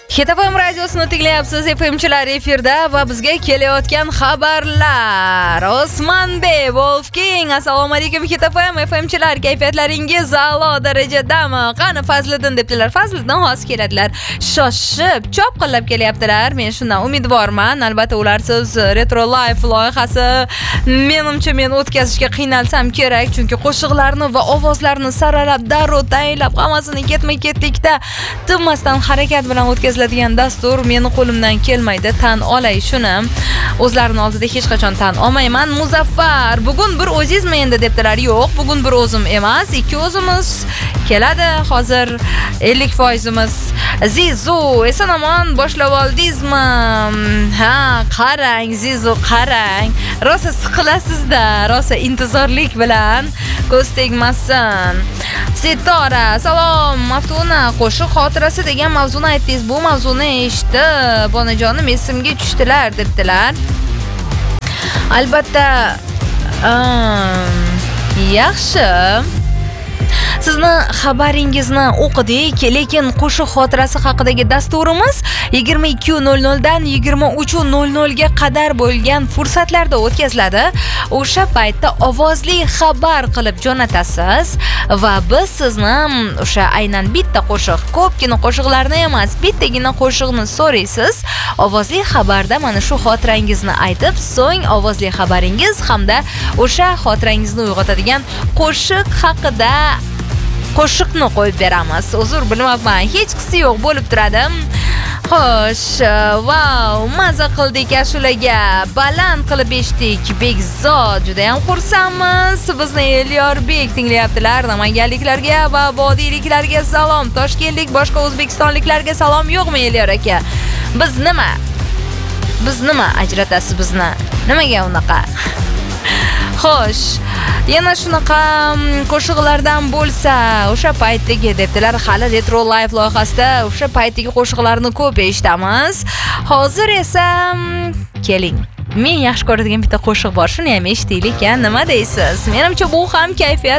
KTFM radiosini tinglayapsiz. FMchilar efirda va bizga kelayotgan xabarlar. Osmonbek, Wolfking, assalomu alaykum KTFM FMchilar, kayfiyatlaringiz a'lo darajadami? Qani Fazliddin debdilar. Fazliddin hozir keladilar. Shoshib, chopqillab kelyaptilar. Men shundan umidvorman. Albatta ularsiz Retro Life loyihasi menimcha men o'tkazishga qiynalsam kerak, chunki qo'shiqlarni va ovozlarni saralab, darrov tayinlab, hammasini ketma-ketlikda tinmasdan harakat bilan o'tkaziladigan dastur meni qo'limdan kelmaydi, tan olay shuni. O'zlarining oldida hech qachon tan olmayman. Muzaffar, bugun bir o'zingizmi endi debdilar. Yo'q, bugun bir o'zim emas, ikki o'zimiz keladi. Hozir 50%imiz. Zizu, eson-omon boshlab oldingizmi? Ha, qarang Zizu, qarang. Rosa siqilasizda, rosa intizorlik bilan ko'z tegmasin. Sitora, salom, Maftuna, qo'shiq xotirasi degan mavzuni aytdingiz. Bu mavzuni eshitib, bonajonim esimga tushdilar debdilar. Albatta, yaxshi. Sizni xabaringizni o'qidik, lekin qo'shiq xotirasi haqidagi dasturimiz 22:00 dan 23:00 ga qadar bo'lgan fursatlarda o'tkaziladi. O'sha paytda ovozli xabar qilib jo'natasiz va biz sizni o'sha aynan bitta qo'shiq, ko'pgina qo'shiqlarni emas, bittagina qo'shiqni so'raysiz. Ovozli xabarda mana shu xotirangizni aytib, so'ng ovozli xabaringiz hamda o'sha xotirangizni uyg'otadigan qo'shiq haqida qo'shiqni qo'yib beramiz. Uzr, bilmayman, hech qisi yo'q bo'lib turadi. Xo'sh, wow, maza qildik ashulaga, baland qilib eshitdik. Bekzod, juda ham xursandmiz. Bizni Elyorbek tinglayaptilar. Namanganliklarga va vodiyliklarga salom. Toshkentlik boshqa o'zbekistonliklarga salom yo'qmi Elyor aka? Biz nima ajratasiz bizni? Nimaga unaqa? Xo'sh, yana shunaqa qo'shiqlardan bo'lsa, o'sha paytdagi debdilar, hali Retro Life loyihasida o'sha paytdagi qo'shiqlarni ko'p eshitamiz. Hozir esa keling. Men yaxshi ko'radigan bitta qo'shiq bor, shuni ham eshitaylik, nima deysiz? Menimcha bu ham kayfiyat